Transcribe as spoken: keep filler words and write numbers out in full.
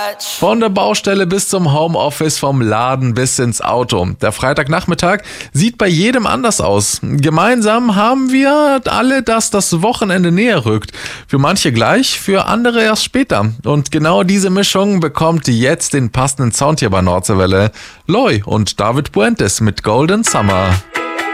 Von der Baustelle bis zum Homeoffice, vom Laden bis ins Auto. Der Freitagnachmittag sieht bei jedem anders aus. Gemeinsam haben wir alle, dass das Wochenende näher rückt. Für manche gleich, für andere erst später. Und genau diese Mischung bekommt jetzt den passenden Sound hier bei Nordseewelle. Loy und David Puentes mit Golden Summer.